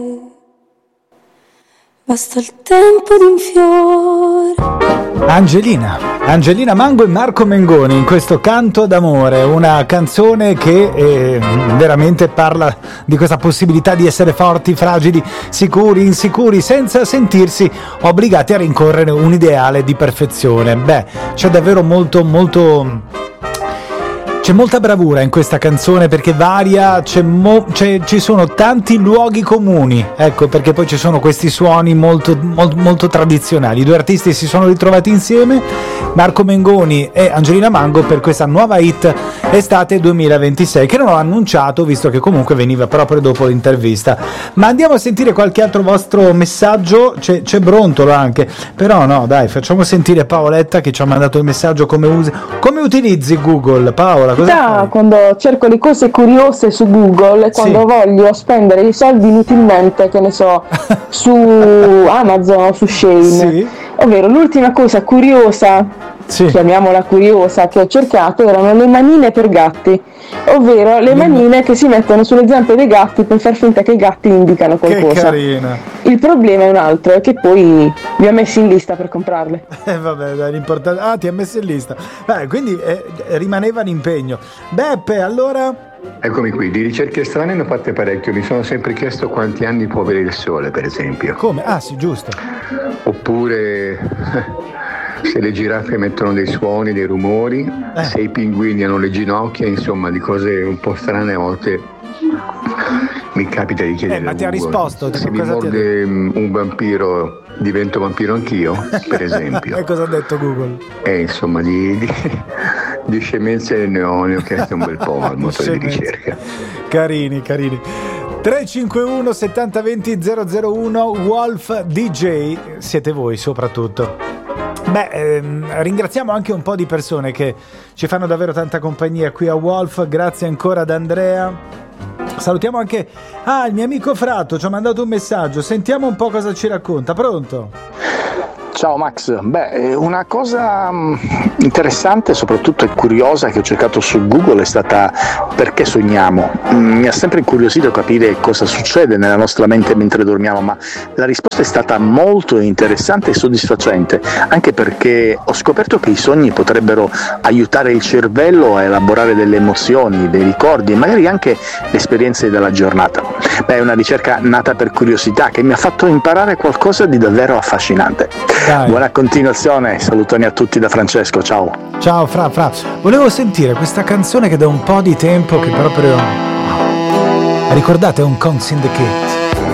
Basta il tempo di un fiore. Angelina Mango e Marco Mengoni in questo Canto d'amore, una canzone che veramente parla di questa possibilità di essere forti, fragili, sicuri, insicuri, senza sentirsi obbligati a rincorrere un ideale di perfezione. Beh, c'è davvero c'è molta bravura in questa canzone, perché varia, ci sono tanti luoghi comuni, ecco perché poi ci sono questi suoni molto tradizionali. I due artisti si sono ritrovati insieme, Marco Mengoni e Angelina Mango, per questa nuova hit estate 2026, che non ho annunciato visto che comunque veniva proprio dopo l'intervista. Ma andiamo a sentire qualche altro vostro messaggio. C'è Brontolo anche, però no, dai, facciamo sentire Paoletta che ci ha mandato il messaggio. Come utilizzi Google, Paola? Quando cerco le cose curiose su Google, quando voglio spendere i soldi inutilmente, che ne so, su Amazon o su Shein, ovvero l'ultima cosa curiosa, chiamiamola curiosa, che ho cercato erano le manine per gatti, ovvero le manine che si mettono sulle zampe dei gatti per far finta che i gatti indicano qualcosa. Che carina. Il problema è un altro, è che poi vi ho messo in lista per comprarle. Vabbè, dai, l'importante. Ti ha messo in lista. Quindi rimaneva l'impegno. Beppe, allora. Eccomi qui, di ricerche strane ne ho fatte parecchio. Mi sono sempre chiesto quanti anni può avere il sole, per esempio. Come? Ah, sì, giusto. Oppure se le giraffe mettono dei suoni, dei rumori, se i pinguini hanno le ginocchia, insomma, di cose un po' strane a volte mi capita di chiedere. Ma ti ha risposto? Se mi morde un vampiro, divento vampiro anch'io, per esempio. E cosa ha detto Google? Insomma, di scemenze ne ho chieste un bel po' al motore di ricerca. Carini. 351 70 20 001 Wolf DJ, siete voi soprattutto. Ringraziamo anche un po' di persone che ci fanno davvero tanta compagnia qui a Wolf. Grazie ancora ad Andrea. Salutiamo anche il mio amico Frato, ci ha mandato un messaggio. Sentiamo un po' cosa ci racconta. Pronto? Ciao Max, una cosa interessante, soprattutto e curiosa, che ho cercato su Google è stata: perché sogniamo? Mi ha sempre incuriosito capire cosa succede nella nostra mente mentre dormiamo, ma la risposta è stata molto interessante e soddisfacente, anche perché ho scoperto che i sogni potrebbero aiutare il cervello a elaborare delle emozioni, dei ricordi e magari anche le esperienze della giornata. È una ricerca nata per curiosità che mi ha fatto imparare qualcosa di davvero affascinante. Dai. Buona continuazione, salutoni a tutti da Francesco, ciao. Ciao Fra. Volevo sentire questa canzone che da un po' di tempo che proprio... Ricordate un Conks in the Kids?